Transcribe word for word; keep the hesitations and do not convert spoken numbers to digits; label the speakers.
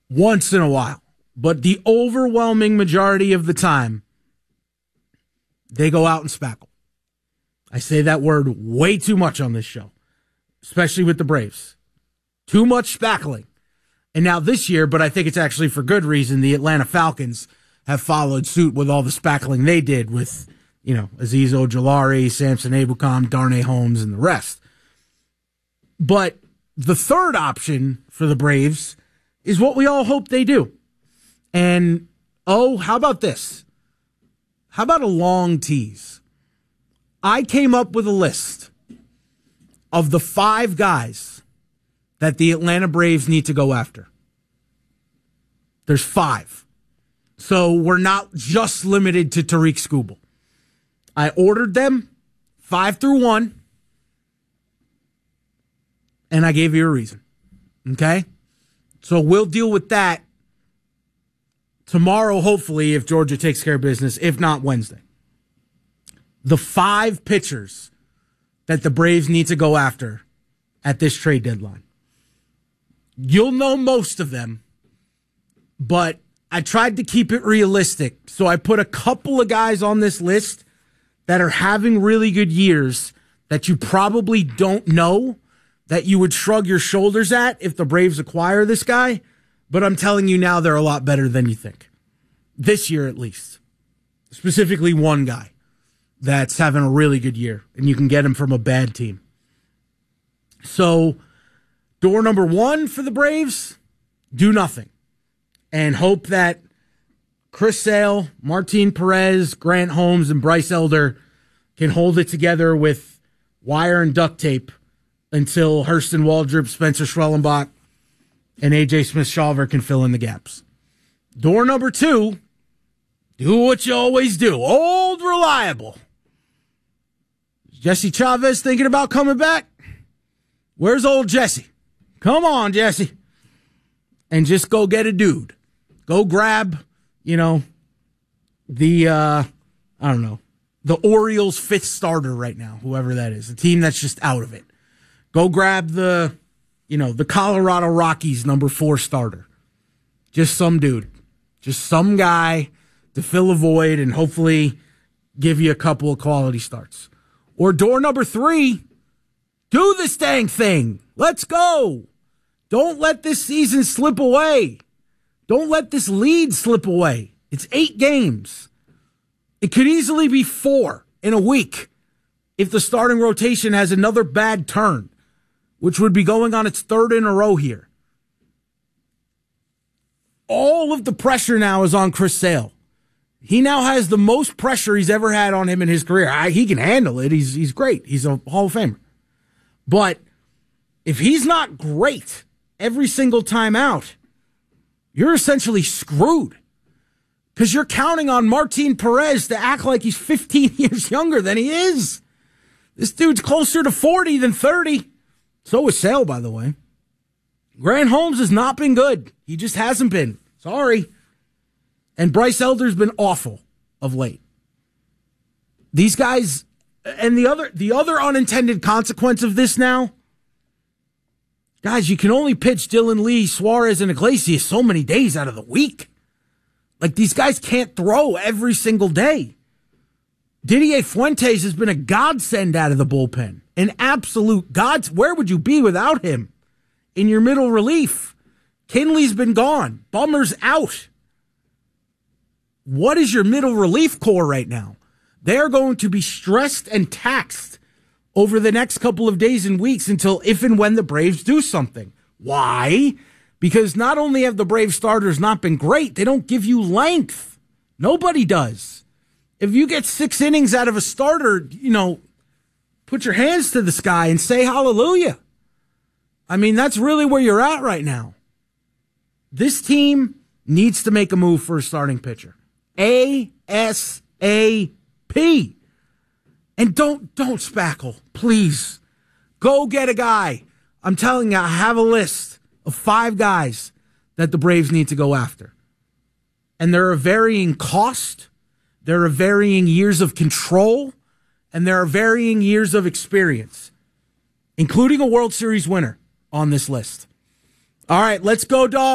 Speaker 1: once in a while. But the overwhelming majority of the time, they go out and spackle. I say that word way too much on this show, especially with the Braves. Too much spackling. And now this year, but I think it's actually for good reason, the Atlanta Falcons have followed suit with all the spackling they did with, you know, Azeez Ojulari, Samson Ebukam, Darnay Holmes, and the rest. But the third option for the Braves is what we all hope they do. And, oh, how about this? How about a long tease? I came up with a list of the five guys that the Atlanta Braves need to go after. There's five. So we're not just limited to Tariq Skubal. I ordered them, five through one, and I gave you a reason. Okay? So we'll deal with that tomorrow, hopefully, if Georgia takes care of business, if not Wednesday. The five pitchers that the Braves need to go after at this trade deadline. You'll know most of them, but I tried to keep it realistic. So I put a couple of guys on this list that are having really good years that you probably don't know, that you would shrug your shoulders at if the Braves acquire this guy. But I'm telling you now, they're a lot better than you think. This year, at least. Specifically one guy that's having a really good year, and you can get him from a bad team. So, door number one for the Braves, do nothing. And hope that Chris Sale, Martin Perez, Grant Holmes, and Bryce Elder can hold it together with wire and duct tape until Hurston Waldrop, Spencer Schwellenbach, and A J Smith-Shawver can fill in the gaps. Door number two, do what you always do. Old reliable. Jesse Chavez thinking about coming back? Where's old Jesse? Come on, Jesse. And just go get a dude. Go grab, you know, the, uh, I don't know, the Orioles' fifth starter right now, whoever that is, the team that's just out of it. Go grab the, you know, the Colorado Rockies number four starter. Just some dude. Just some guy to fill a void and hopefully give you a couple of quality starts. Or door number three, do this dang thing. Let's go. Don't let this season slip away. Don't let this lead slip away. It's eight games. It could easily be four in a week if the starting rotation has another bad turn, which would be going on its third in a row here. All of the pressure now is on Chris Sale. He now has the most pressure he's ever had on him in his career. I, he can handle it. He's he's great. He's a Hall of Famer. But if he's not great every single time out, you're essentially screwed. Because you're counting on Martin Perez to act like he's fifteen years younger than he is. This dude's closer to forty than thirty. So is Sale, by the way. Grant Holmes has not been good. He just hasn't been. Sorry. And Bryce Elder's been awful of late. These guys, and the other the other unintended consequence of this now, guys, you can only pitch Dylan Lee, Suarez, and Iglesias so many days out of the week. Like, these guys can't throw every single day. Didier Fuentes has been a godsend out of the bullpen. An absolute god. Where would you be without him? In your middle relief. Kinley's been gone. Bummer's out. What is your middle relief core right now? They're going to be stressed and taxed over the next couple of days and weeks until if and when the Braves do something. Why? Because not only have the Brave starters not been great, they don't give you length. Nobody does. If you get six innings out of a starter, you know, put your hands to the sky and say hallelujah. I mean, that's really where you're at right now. This team needs to make a move for a starting pitcher. A S A P. And don't, don't spackle, please. Go get a guy. I'm telling you, I have a list of five guys that the Braves need to go after. And there are varying cost, there are varying years of control, and there are varying years of experience, including a World Series winner on this list. All right, let's go, dog.